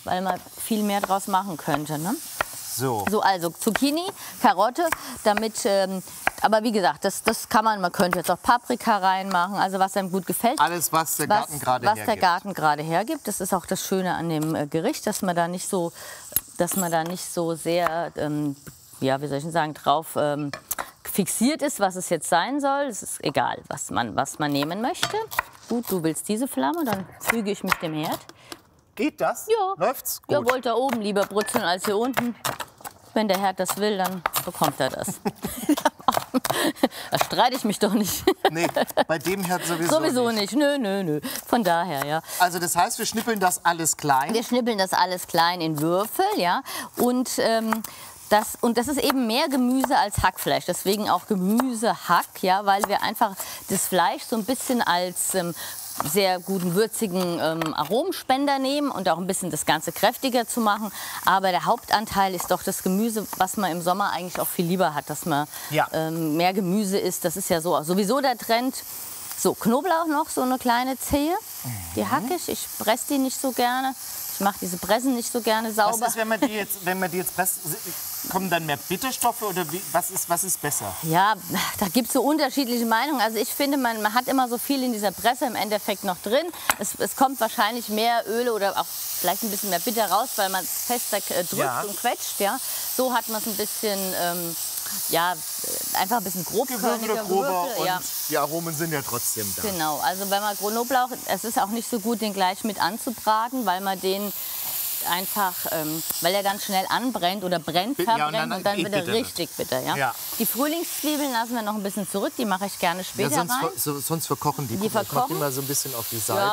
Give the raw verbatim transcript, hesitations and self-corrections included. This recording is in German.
weil man viel mehr draus machen könnte. Ne? So. So, also Zucchini, Karotte, damit, ähm, aber wie gesagt, das, das kann man, man könnte jetzt auch Paprika reinmachen, also was einem gut gefällt. Alles, was der Garten was, gerade was hergibt. der Garten gerade hergibt. Das ist auch das Schöne an dem äh, Gericht, dass man da nicht so, dass man da nicht so sehr, ähm, ja, wie soll ich denn sagen, drauf ähm, fixiert ist, was es jetzt sein soll. Es ist egal, was man, was man nehmen möchte. Gut, du willst diese Flamme, dann füge ich mich dem Herd. Geht das? Ja. Läuft's? Gut. Ja, wollt da oben lieber brutzeln als hier unten. Wenn der Herd das will, dann bekommt er das. Da streite ich mich doch nicht. Nee, bei dem Herd sowieso, Sowieso nicht. nicht. Nö, nö, nö. Von daher, ja. Also das heißt, wir schnippeln das alles klein? Wir schnippeln das alles klein in Würfel, ja. Und, ähm, das, und das ist eben mehr Gemüse als Hackfleisch. Deswegen auch Gemüsehack, ja, weil wir einfach das Fleisch so ein bisschen als ähm, sehr guten, würzigen ähm, Aromenspender nehmen und auch ein bisschen das Ganze kräftiger zu machen. Aber der Hauptanteil ist doch das Gemüse, was man im Sommer eigentlich auch viel lieber hat, dass man ja. ähm, mehr Gemüse isst. Das ist ja so sowieso der Trend. So, Knoblauch noch, so eine kleine Zehe. Die hacke ich. Ich presse die nicht so gerne. Ich mache diese Pressen nicht so gerne sauber. Was ist, wenn man die jetzt, wenn man die jetzt presst, kommen dann mehr Bitterstoffe oder wie, was, ist, was ist besser? Ja, da gibt es so unterschiedliche Meinungen. Also ich finde, man, man hat immer so viel in dieser Presse im Endeffekt noch drin. Es, es kommt wahrscheinlich mehr Öle oder auch vielleicht ein bisschen mehr Bitter raus, weil man es fester äh, drückt ja. und quetscht. Ja. So hat man es ein bisschen, ähm, ja, einfach ein bisschen grobkörniger. grober Gewürfel, und ja. die Aromen sind ja trotzdem da. Genau, also wenn man Knoblauch, es ist auch nicht so gut, den gleich mit anzubraten, weil man den einfach, ähm, weil er dann schnell anbrennt oder brennt, verbrennt ja, und dann, und dann wird er richtig bitter. Ja? Ja. Die Frühlingszwiebeln lassen wir noch ein bisschen zurück, die mache ich gerne später ja, sonst, rein. ver, so, sonst verkochen die. Die Ich mache verkochen? die mal so ein bisschen auf die Seite. Ja,